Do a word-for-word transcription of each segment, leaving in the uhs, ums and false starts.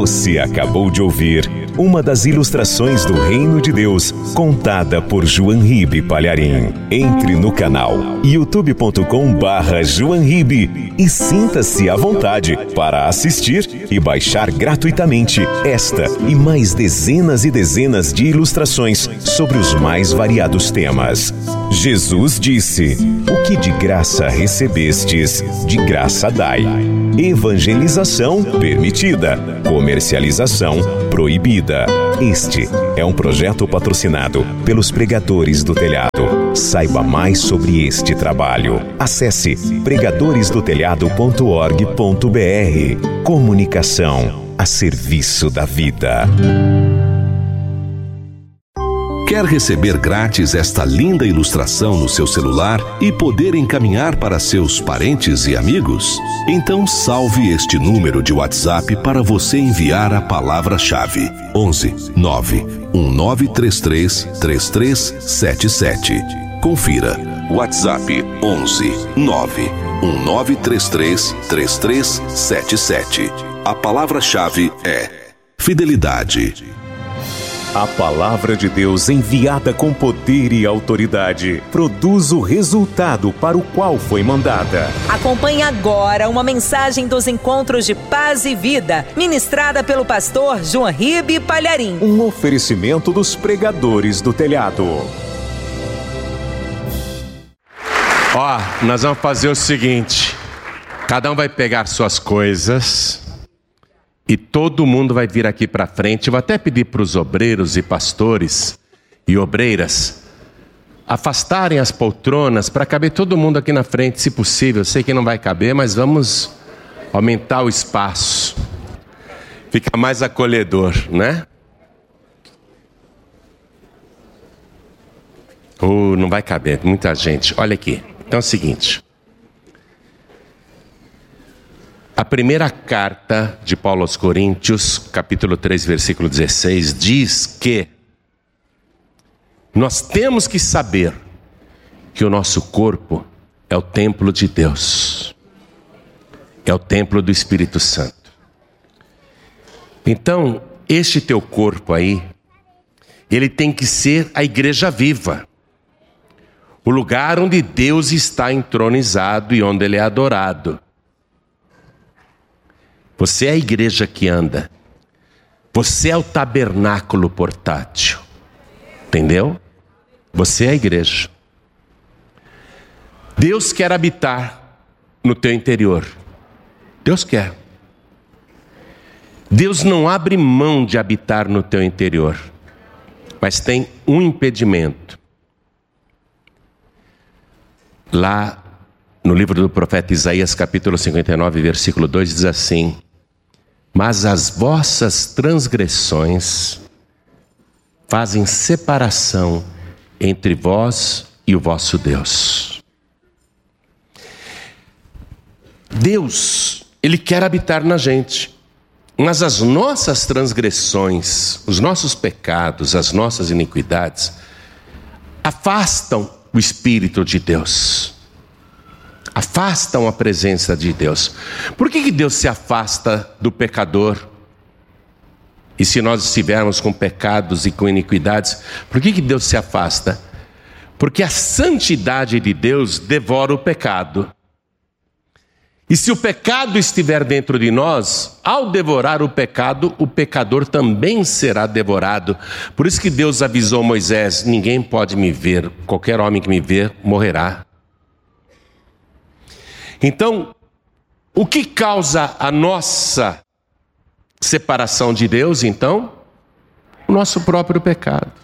Você acabou de ouvir uma das ilustrações do Reino de Deus, contada por João Ribe Palharim. Entre no canal youtube ponto com barra João Ribe e sinta-se à vontade para assistir e baixar gratuitamente esta e mais dezenas e dezenas de ilustrações sobre os mais variados temas. Jesus disse: o que de graça recebestes, de graça dai. Evangelização permitida, comercialização proibida. Este é um projeto patrocinado pelos Pregadores do Telhado. Saiba mais sobre este trabalho. Acesse pregadores do telhado ponto org ponto br. Comunicação a serviço da vida. Quer receber grátis esta linda ilustração no seu celular e poder encaminhar para seus parentes e amigos? Então salve este número de WhatsApp para você enviar a palavra-chave onze nove um nove três três três três sete sete. Confira. WhatsApp onze nove um nove três três três três sete sete. A palavra-chave é fidelidade. A palavra de Deus, enviada com poder e autoridade, produz o resultado para o qual foi mandada. Acompanhe agora uma mensagem dos Encontros de Paz e Vida, ministrada pelo pastor João Ribe Palharim. Um oferecimento dos Pregadores do Telhado. Ó, nós vamos fazer o seguinte: cada um vai pegar suas coisas e todo mundo vai vir aqui para frente. Eu vou até pedir para os obreiros e pastores e obreiras afastarem as poltronas para caber todo mundo aqui na frente, se possível. Eu sei que não vai caber, mas vamos aumentar o espaço. Fica mais acolhedor, né? Oh, não vai caber, muita gente. Olha aqui, então é o seguinte. A primeira carta de Paulo aos Coríntios, capítulo três, versículo dezesseis, diz que nós temos que saber que o nosso corpo é o templo de Deus, é o templo do Espírito Santo. Então, este teu corpo aí, ele tem que ser a igreja viva, o lugar onde Deus está entronizado e onde Ele é adorado. Você é a igreja que anda. Você é o tabernáculo portátil. Entendeu? Você é a igreja. Deus quer habitar no teu interior. Deus quer. Deus não abre mão de habitar no teu interior, mas tem um impedimento. Lá no livro do profeta Isaías, capítulo cinquenta e nove, versículo dois, diz assim: mas as vossas transgressões fazem separação entre vós e o vosso Deus. Deus, Ele quer habitar na gente, mas as nossas transgressões, os nossos pecados, as nossas iniquidades, afastam o Espírito de Deus. Afastam a presença de Deus. Por que que Deus se afasta do pecador? E se nós estivermos com pecados e com iniquidades, por que que Deus se afasta? Porque a santidade de Deus devora o pecado. E se o pecado estiver dentro de nós, ao devorar o pecado, o pecador também será devorado. Por isso que Deus avisou Moisés: ninguém pode me ver, qualquer homem que me ver morrerá. Então, o que causa a nossa separação de Deus, então? O nosso próprio pecado.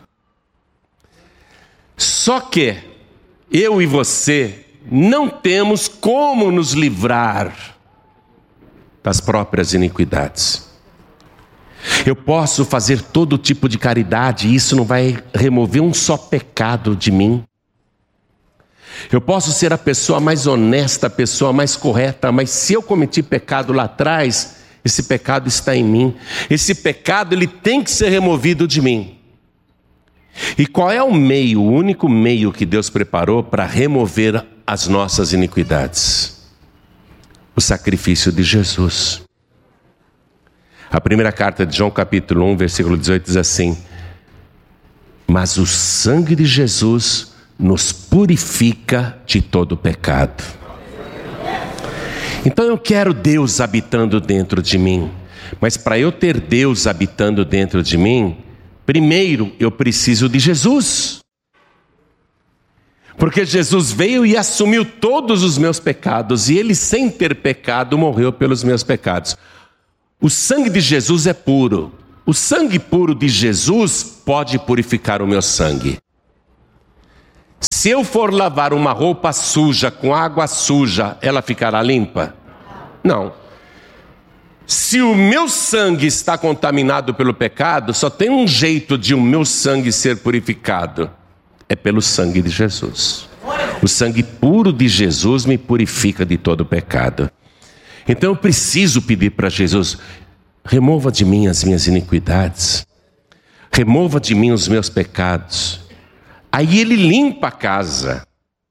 Só que eu e você não temos como nos livrar das próprias iniquidades. Eu posso fazer todo tipo de caridade e isso não vai remover um só pecado de mim. Eu posso ser a pessoa mais honesta, a pessoa mais correta, mas se eu cometi pecado lá atrás, esse pecado está em mim. Esse pecado, ele tem que ser removido de mim. E qual é o meio, o único meio que Deus preparou para remover as nossas iniquidades? O sacrifício de Jesus. A primeira carta de João, capítulo um, versículo dezoito, diz assim: mas o sangue de Jesus nos purifica de todo pecado. Então eu quero Deus habitando dentro de mim, mas para eu ter Deus habitando dentro de mim, primeiro eu preciso de Jesus. Porque Jesus veio e assumiu todos os meus pecados, e Ele, sem ter pecado, morreu pelos meus pecados. O sangue de Jesus é puro. O sangue puro de Jesus pode purificar o meu sangue. Se eu for lavar uma roupa suja com água suja, ela ficará limpa? Não. Se o meu sangue está contaminado pelo pecado, só tem um jeito de o meu sangue ser purificado: é pelo sangue de Jesus. O sangue puro de Jesus me purifica de todo pecado. Então eu preciso pedir para Jesus: remova de mim as minhas iniquidades, remova de mim os meus pecados. Aí Ele limpa a casa.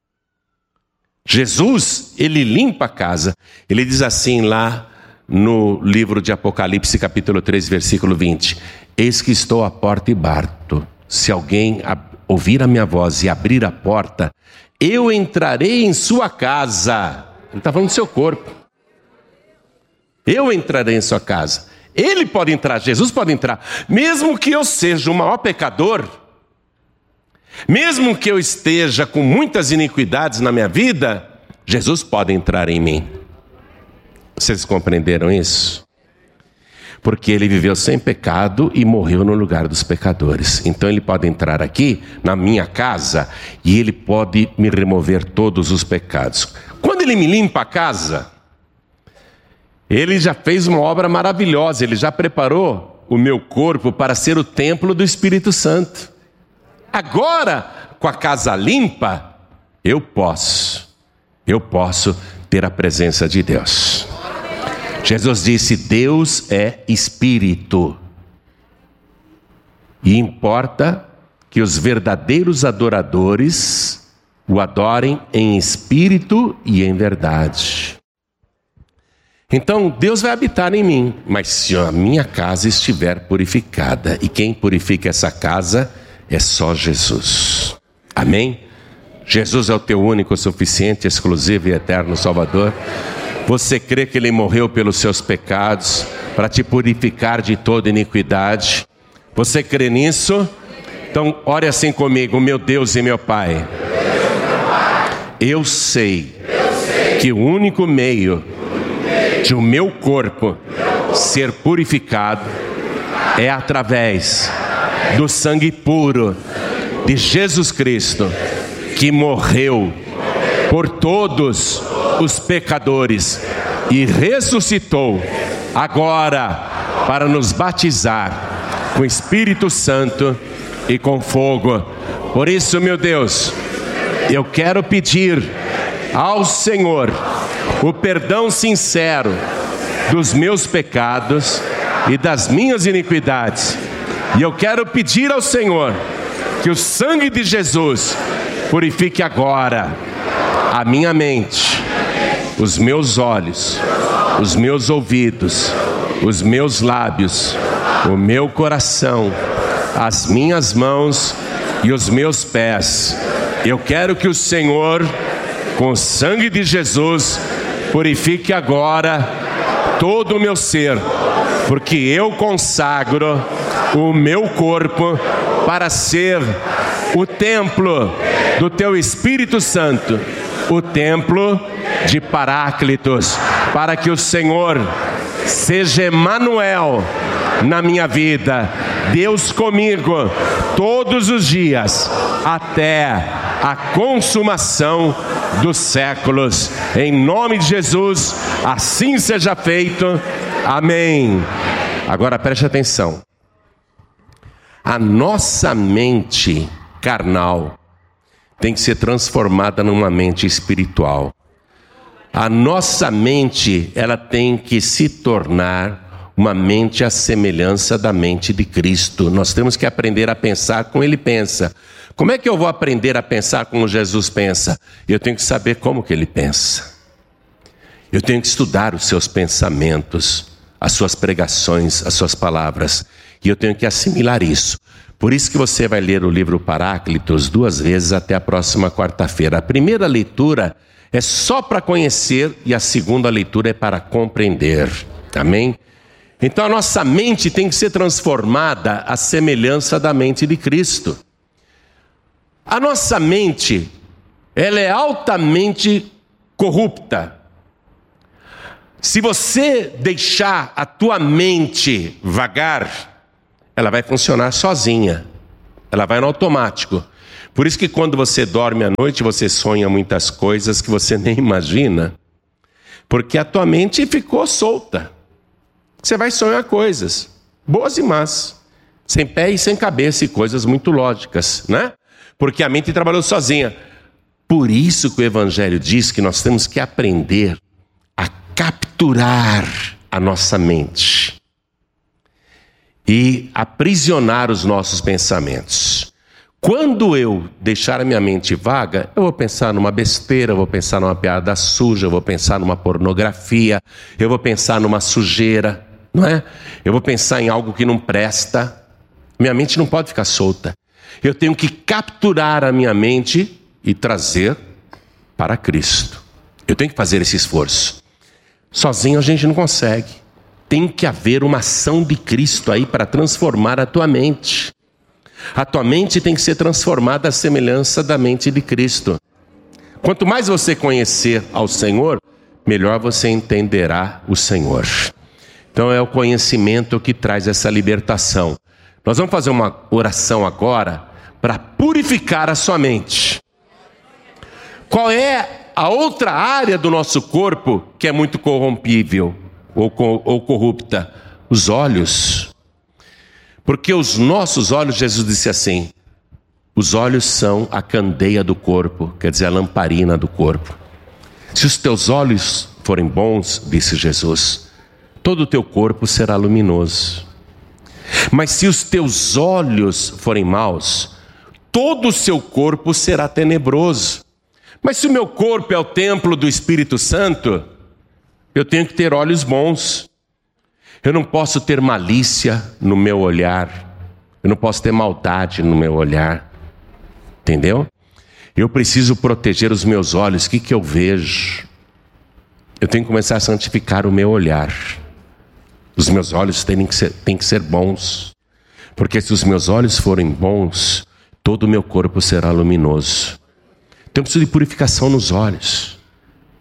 Jesus, Ele limpa a casa. Ele diz assim lá no livro de Apocalipse, capítulo três, versículo vinte: eis que estou à porta e bato. Se alguém ouvir a minha voz e abrir a porta, eu entrarei em sua casa. Ele está falando do seu corpo. Eu entrarei em sua casa. Ele pode entrar, Jesus pode entrar. Mesmo que eu seja o maior pecador, mesmo que eu esteja com muitas iniquidades na minha vida, Jesus pode entrar em mim. Vocês compreenderam isso? Porque Ele viveu sem pecado e morreu no lugar dos pecadores. Então Ele pode entrar aqui na minha casa e Ele pode me remover todos os pecados. Quando Ele me limpa a casa, Ele já fez uma obra maravilhosa. Ele já preparou o meu corpo para ser o templo do Espírito Santo. Agora, com a casa limpa, eu posso, eu posso ter a presença de Deus. Jesus disse: Deus é Espírito, e importa que os verdadeiros adoradores o adorem em espírito e em verdade. Então Deus vai habitar em mim, mas se a minha casa estiver purificada, e quem purifica essa casa é só Jesus. Amém? Jesus é o teu único, suficiente, exclusivo e eterno Salvador. Você crê que Ele morreu pelos seus pecados, para te purificar de toda iniquidade? Você crê nisso? Então ore assim comigo: meu Deus e meu Pai, eu sei que o único meio de o meu corpo ser purificado é através do sangue puro de Jesus Cristo, que morreu por todos os pecadores e ressuscitou agora para nos batizar com Espírito Santo e com fogo. Por isso, meu Deus, eu quero pedir ao Senhor o perdão sincero dos meus pecados e das minhas iniquidades. E eu quero pedir ao Senhor que o sangue de Jesus purifique agora a minha mente, os meus olhos, os meus ouvidos, os meus lábios, o meu coração, as minhas mãos e os meus pés. Eu quero que o Senhor, com o sangue de Jesus, purifique agora todo o meu ser, porque eu consagro o meu corpo para ser o templo do teu Espírito Santo, o templo de Paráclitos, para que o Senhor seja Emanuel na minha vida, Deus comigo todos os dias, até a consumação dos séculos. Em nome de Jesus, assim seja feito. Amém. Agora preste atenção. A nossa mente carnal tem que ser transformada numa mente espiritual. A nossa mente, ela tem que se tornar uma mente à semelhança da mente de Cristo. Nós temos que aprender a pensar como Ele pensa. Como é que eu vou aprender a pensar como Jesus pensa? Eu tenho que saber como que Ele pensa. Eu tenho que estudar os seus pensamentos, as suas pregações, as suas palavras. E eu tenho que assimilar isso. Por isso que você vai ler o livro Paráclitos duas vezes até a próxima quarta-feira. A primeira leitura é só para conhecer e a segunda leitura é para compreender. Amém? Então a nossa mente tem que ser transformada à semelhança da mente de Cristo. A nossa mente, ela é altamente corrupta. Se você deixar a tua mente vagar, ela vai funcionar sozinha. Ela vai no automático. Por isso que quando você dorme à noite, você sonha muitas coisas que você nem imagina. Porque a tua mente ficou solta. Você vai sonhar coisas, boas e más, sem pé e sem cabeça, e coisas muito lógicas, né? Porque a mente trabalhou sozinha. Por isso que o Evangelho diz que nós temos que aprender a capturar a nossa mente e aprisionar os nossos pensamentos. Quando eu deixar a minha mente vaga, eu vou pensar numa besteira, eu vou pensar numa piada suja, eu vou pensar numa pornografia, eu vou pensar numa sujeira, não é? Eu vou pensar em algo que não presta. Minha mente não pode ficar solta. Eu tenho que capturar a minha mente e trazer para Cristo. Eu tenho que fazer esse esforço. Sozinho a gente não consegue. Tem que haver uma ação de Cristo aí para transformar a tua mente. A tua mente tem que ser transformada à semelhança da mente de Cristo. Quanto mais você conhecer ao Senhor, melhor você entenderá o Senhor. Então é o conhecimento que traz essa libertação. Nós vamos fazer uma oração agora para purificar a sua mente. Qual é a outra área do nosso corpo que é muito corrompível ou, ou corrupta? Os olhos. Porque os nossos olhos, Jesus disse assim, os olhos são a candeia do corpo, quer dizer, a lamparina do corpo. Se os teus olhos forem bons, disse Jesus, todo o teu corpo será luminoso. Mas se os teus olhos forem maus, todo o seu corpo será tenebroso. Mas se o meu corpo é o templo do Espírito Santo, eu tenho que ter olhos bons. Eu não posso ter malícia no meu olhar. Eu não posso ter maldade no meu olhar. Entendeu? Eu preciso proteger os meus olhos. O que que eu vejo? Eu tenho que começar a santificar o meu olhar. Os meus olhos têm que ser, têm que ser bons. Porque se os meus olhos forem bons, todo o meu corpo será luminoso. Então eu preciso de purificação nos olhos.